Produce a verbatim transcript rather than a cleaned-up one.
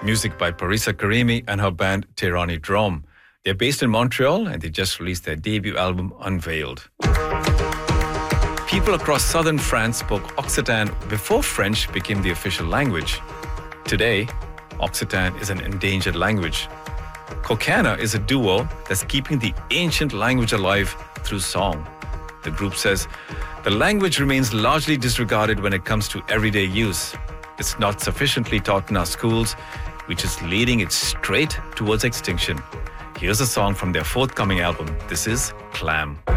music by Parisa Karimi and her band Tirani Drom. They're based in Montreal and they just released their debut album, Unveiled. People across southern France spoke Occitan before French became the official language. Today, Occitan is an endangered language. Kokana is a duo that's keeping the ancient language alive through song. The group says the language remains largely disregarded when it comes to everyday use. It's not sufficiently taught in our schools, which is leading it straight towards extinction. Here's a song from their forthcoming album. This is Clam.